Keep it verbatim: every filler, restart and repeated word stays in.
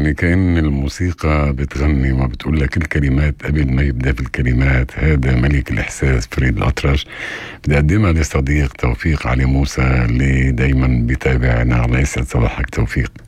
يعني كأن الموسيقى بتغني وما بتقول لك الكلمات قبل ما يبدأ في الكلمات. هذا ملك الإحساس فريد الأطرش. بدي أقدمها لصديق توفيق علي موسى اللي دايما بيتابعنا. الله يسعد صباحك توفيق.